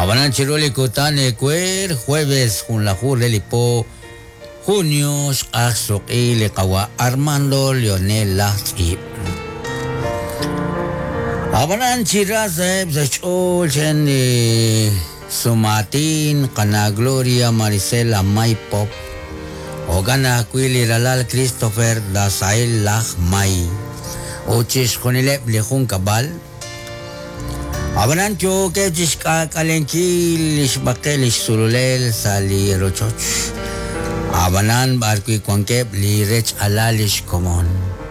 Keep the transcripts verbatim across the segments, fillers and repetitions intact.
Abanan chiruli kutane kuer jueves con la jurelipo junio asok ile kawa Armando Leonel Lachip. Abanan chirazeb zachol chen sumatin kana Gloria Maricela Maipop. Ogana kwili ralal Christopher Dasail Lach Mai. Ochis konilep lehun kabal. Abanan cho ke jiska kalenkil isbakel isululel sali rochoch. Abanan barkui kwankep li rech alalish komon.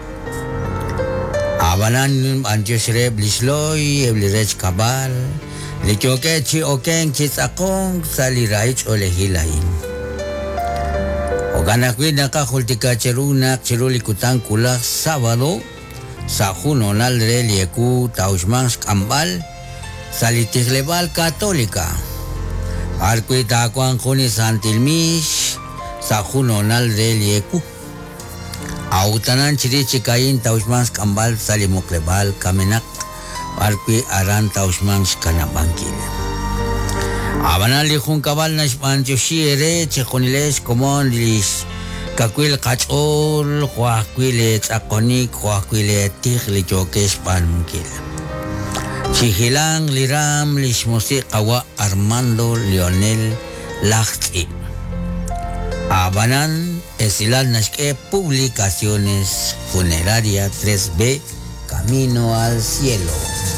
Abanan anjusreb lisloy li rech kabal. Li choke chi okeng chitsakong sali raich olehilain. Ogana kui nakahultika cheruna cheruli kutang kulak sábado sa junonal relieku tausmans kambal Salitiglebal Católica. Arqui taquan juni santilmish sa junonal del yeku. Autanan chirichi kain tausmans kambal salimoklebal kamenak. Arqui aran tausmans kanabangkil. Abanal lihun kabal nashpancho shiere chekoniles komon lis kakwil kachol huakwile tsakonik huakwile tigli chokes panmukil. Chihilang liram lismosi kawa Armando Leonel Lachip. Abanan esilal nashke publicaciones funeraria tres B Camino al Cielo.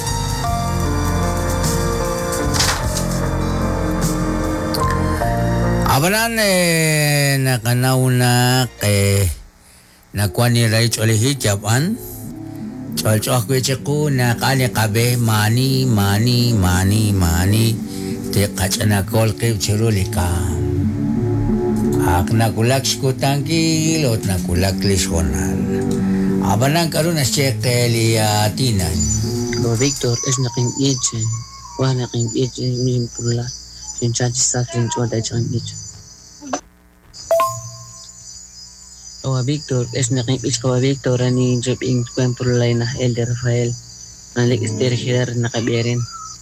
Abanan eh, nakanauna ke nakwani raich olehi Japan. Chol-chol kwecheku na kani kabe mani mani mani mani te kachana kol kib chirulika. Ak nakulak shkutangki lot nakulak lishonal. Abanang karun na sheke liatinan. Lo Victor es naking iche. Wah naking iche min pula. Sinchachi sa sinchwa da chan iche. Kawa Victor, es naking ich kawa Victor ani job ing kwen pulay na Elder Rafael. Nalik ister hirar nakaberin.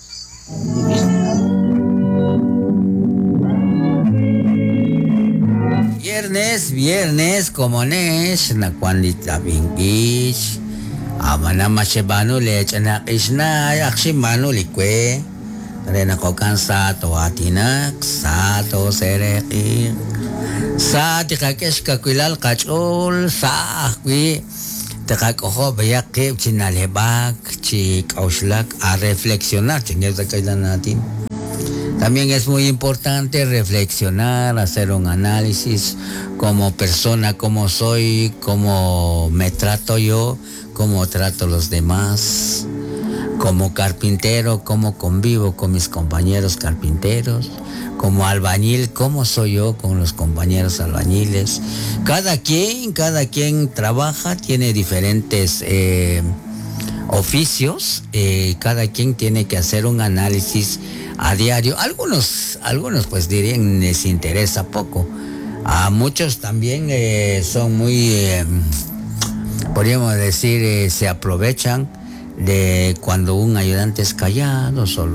Viernes, viernes, como nes, na kwandit labing ich. Ama na masyebano lech anak isna, yaksimano likwe. Ren ako kan sa to atinak, sa to serekik. Sa tikakes kakwilal kachol sa akwi tikakoho bayak ke chinalebak chi kauslak a reflexionar chingue kailan natin. También es muy importante reflexionar, hacer un análisis como persona, cómo soy, cómo me trato yo, cómo trato los demás. Como carpintero, cómo convivo con mis compañeros carpinteros. Como albañil, cómo soy yo con los compañeros albañiles. Cada quien, cada quien trabaja, tiene diferentes eh, oficios. Eh, cada quien tiene que hacer un análisis a diario. Algunos, algunos pues dirían les interesa poco. A muchos también eh, son muy, eh, podríamos decir, eh, se aprovechan de cuando un ayudante es callado, solo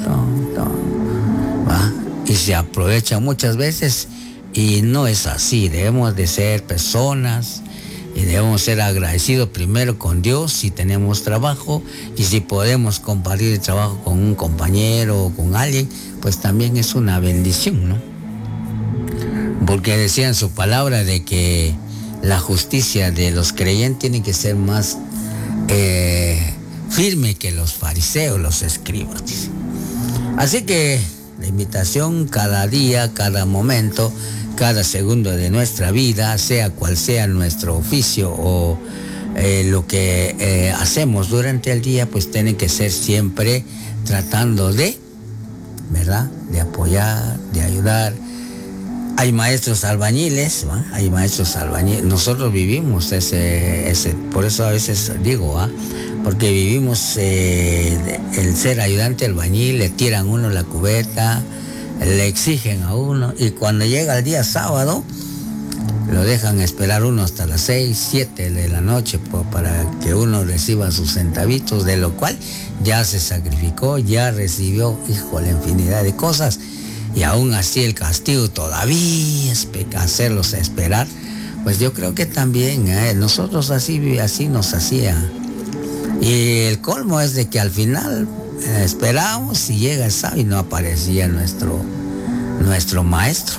¿va? Y se aprovechan muchas veces y no es así. Debemos de ser personas y debemos ser agradecidos primero con Dios si tenemos trabajo, y si podemos compartir el trabajo con un compañero o con alguien, pues también es una bendición, ¿no? Porque decía en su palabra de que la justicia de los creyentes tiene que ser más eh, firme que los fariseos, los escribas. Así que la invitación cada día, cada momento, cada segundo de nuestra vida, sea cual sea nuestro oficio o eh, lo que eh, hacemos durante el día, pues tiene que ser siempre tratando de, ¿verdad?, de apoyar, de ayudar. Hay maestros albañiles, ¿va? Hay maestros albañiles. Nosotros vivimos ese, ese, por eso a veces digo, ¿va? Porque vivimos eh, el ser ayudante albañil, le tiran uno la cubeta, le exigen a uno, y cuando llega el día sábado, Lo dejan esperar uno hasta las seis, siete de la noche pues, para que uno reciba sus centavitos, de lo cual ya se sacrificó, ya recibió, hijo, la infinidad de cosas. Y aún así el castigo todavía es hacerlos esperar. Pues yo creo que también eh, nosotros así, así nos hacía. Y el colmo es de que al final eh, esperábamos y llega el sábado y no aparecía nuestro, nuestro maestro.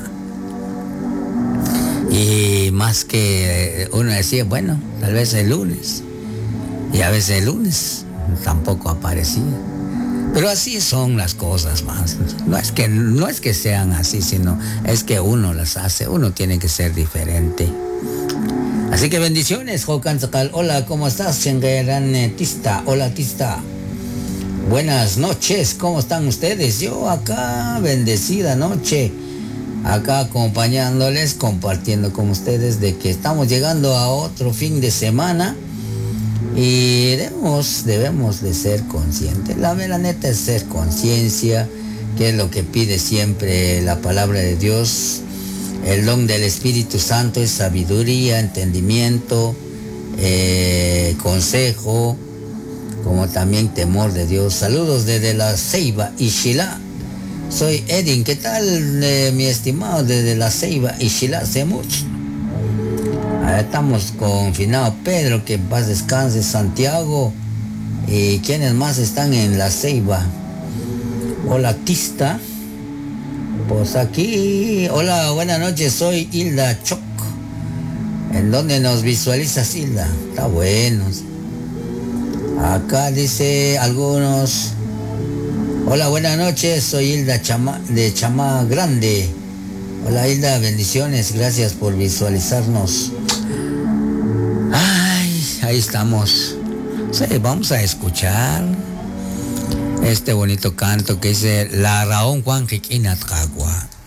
Y más que uno decía, bueno, tal vez el lunes. Y a veces el lunes tampoco aparecía. Pero así son las cosas más. No es que, no es que sean así, sino es que uno las hace. Uno tiene que ser diferente. Así que bendiciones, Jokan Zakal. Hola, ¿cómo estás, Chengeran Tista? Hola, Tista. Buenas noches, ¿cómo están ustedes? Yo acá, bendecida noche. Acá acompañándoles, compartiendo con ustedes de que estamos llegando a otro fin de semana y debemos, debemos de ser conscientes. La verdad neta es ser conciencia, que es lo que pide siempre la palabra de Dios. El don del Espíritu Santo es sabiduría, entendimiento, eh, consejo, como también temor de Dios. Saludos desde la Ceiba y Xilá. Soy Edin, ¿qué tal, eh, mi estimado, desde la Ceiba y Xilá, hace mucho? Ahora estamos con finado Pedro, que en paz descanse, Santiago, y quienes más están en la Ceiba. Hola, Tista. Pues aquí, hola, buenas noches, soy Hilda Choc. ¿En dónde nos visualizas, Hilda? Está bueno. Acá dice algunos... Hola, buenas noches, soy Hilda Chama, de Chamá Grande. Hola, Hilda, bendiciones, gracias por visualizarnos. Ay, ahí estamos. Sí, vamos a escuchar este bonito canto que dice La Raón Juan Jiquinat Cagua.